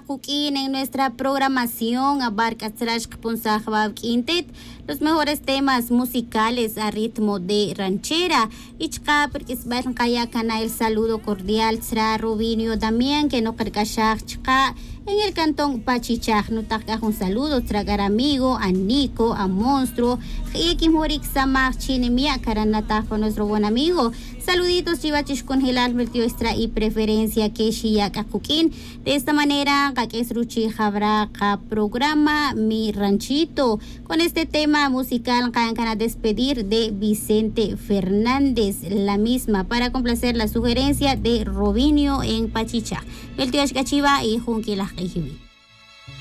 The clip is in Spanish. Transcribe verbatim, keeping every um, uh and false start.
Kukin en nuestra programación abarca Quintet, los mejores temas musicales a ritmo de ranchera. Ichka porque es kaya kana el saludo cordial Sra Rubinio Damián que no cargashach chka en el cantón Pachichaj. No taca un saludo tragar amigo a Nico, a Monstruo, y Morik Samach Chinemia Karanata con nuestro buen amigo. Saluditos chivachis con Hilal Vertiostra y preferencia que Shia Kakukin. De esta manera, Kakes Ruchi Jabra programa Mi Ranchito. Con este tema musical, van a despedir de Vicente Fernández, la misma, para complacer la sugerencia de Robinio en Pachicha. Vertios Cachiva y Junquila Jibi.